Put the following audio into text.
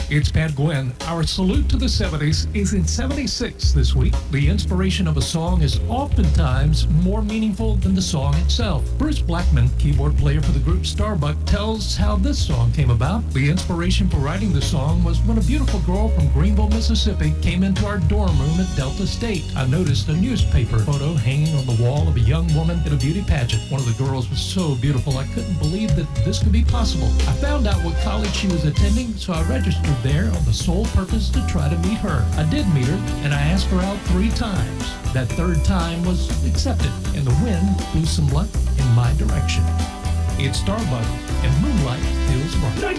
It's Pat Gwynn. Our salute to the 70s is in 76 this week. The inspiration of a song is oftentimes more meaningful than the song itself. Bruce Blackman, keyboard player for the group Starbuck, tells how this song came about. The inspiration for writing the song was when a beautiful girl from Greenville, Mississippi came into our dorm room at Delta State. I noticed a newspaper photo hanging on the wall of a young woman at a beauty pageant. One of the girls was so beautiful I couldn't believe that this could be possible. I found out what college she was attending, so I registered there on the sole purpose to try to meet her. I did meet her, and I asked her out 3 times. That third time was accepted, and the wind blew some luck in my direction. It's Starbuck, and moonlight feels bright.